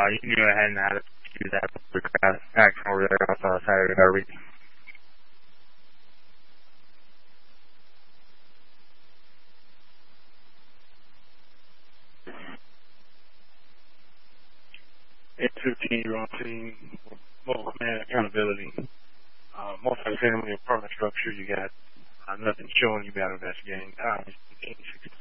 you knew I hadn't had to do that action over there on Saturday night week. It's 15-year-old team, mobile command accountability. Multi-family apartment structure, you got nothing showing you about investigating. 15, 16.